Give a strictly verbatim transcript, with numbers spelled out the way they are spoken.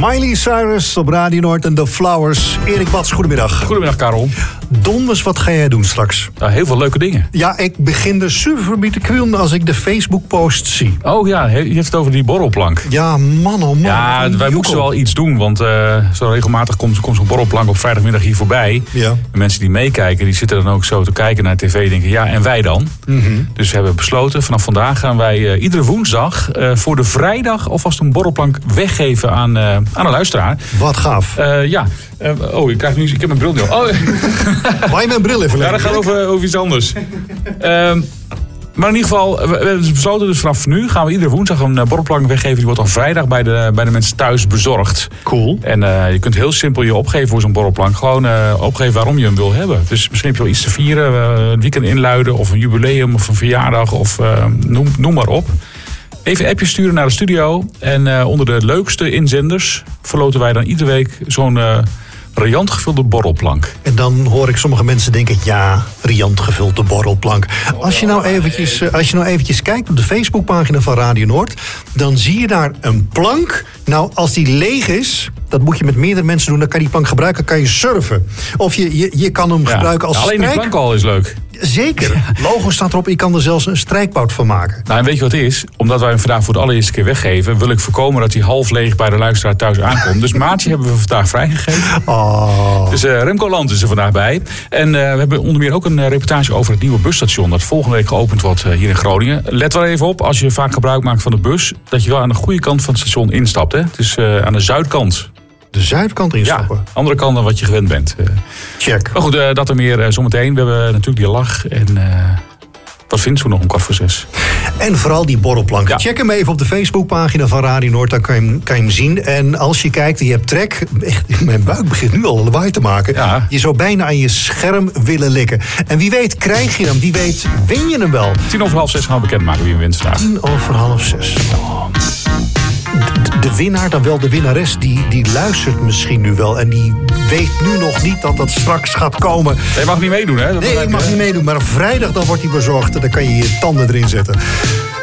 Miley Cyrus op Radio Noord en The Flowers. Erik Bats, goedemiddag. Goedemiddag, Karel. Donders, wat ga jij doen straks? Ja, heel veel leuke dingen. Ja, ik begin er super mee te kwillen als ik de Facebook-post zie. Oh ja, je heeft het over die borrelplank. Ja, man, oh man. Ja, wij moesten wel iets doen, want uh, zo regelmatig komt, komt zo'n borrelplank op vrijdagmiddag hier voorbij. Ja. De mensen die meekijken, die zitten dan ook zo te kijken naar tv en denken, ja, en wij dan? Mm-hmm. Dus we hebben besloten, vanaf vandaag gaan wij uh, iedere woensdag uh, voor de vrijdag alvast een borrelplank weggeven aan, uh, aan een luisteraar. Wat gaaf. Uh, ja, uh, oh, ik, krijg nu, ik heb mijn bril nu al. Oh. Mag je mijn bril even leggen? Ja, dat gaat over, over iets anders. um, Maar in ieder geval, we hebben dus besloten, dus vanaf nu gaan we iedere woensdag een borrelplank weggeven. Die wordt dan vrijdag bij de, bij de mensen thuis bezorgd. Cool. En uh, je kunt heel simpel je opgeven voor zo'n borrelplank. Gewoon uh, opgeven waarom je hem wil hebben. Dus misschien heb je wel iets te vieren, uh, een weekend inluiden of een jubileum of een verjaardag of uh, noem, noem maar op. Even een appje sturen naar de studio. En uh, onder de leukste inzenders verloten wij dan iedere week zo'n uh, riant gevulde borrelplank. En dan hoor ik sommige mensen denken, ja, riant gevulde borrelplank. Als je nou eventjes, als je nou eventjes kijkt op de Facebookpagina van Radio Noord, dan zie je daar een plank. Nou, als die leeg is, dat moet je met meerdere mensen doen, dan kan je die plank gebruiken, kan je surfen. Of je, je, je kan hem ja. gebruiken als ja, alleen strijk. die plank al is leuk. Zeker. Ja. Logo staat erop, je kan er zelfs een strijkbout van maken. Nou, en weet je wat het is? Omdat wij hem vandaag voor de allereerste keer weggeven, wil ik voorkomen dat hij half leeg bij de luisteraar thuis aankomt. Dus maatje hebben we vandaag vrijgegeven. Oh. Dus uh, Remco Land is er vandaag bij. En uh, we hebben onder meer ook een uh, reportage over het nieuwe busstation dat volgende week geopend wordt uh, hier in Groningen. Let wel even op, als je vaak gebruik maakt van de bus, dat je wel aan de goede kant van het station instapt. Hè? Het is uh, aan de zuidkant. De zuidkant instappen? Ja, andere kant dan wat je gewend bent. Uh, Check. Maar goed, uh, dat er meer uh, zometeen. We hebben natuurlijk die lach en uh, wat vindt ze nog om kwart voor zes. En vooral die borrelplank. Ja. Check hem even op de Facebookpagina van Radio Noord, dan kan je, hem, kan je hem zien. En als je kijkt en je hebt trek, echt, mijn buik begint nu al lawaai te maken. Ja. Je zou bijna aan je scherm willen likken. En wie weet krijg je hem, wie weet win je hem wel. Tien over half zes gaan we bekendmaken wie hem wint vandaag. Tien over half zes. De winnaar, dan wel de winnares, die, die luistert misschien nu wel. En die weet nu nog niet dat dat straks gaat komen. Nee, je mag niet meedoen, hè? Dat nee, ik mag niet meedoen. Maar vrijdag dan wordt hij bezorgd en dan kan je je tanden erin zetten.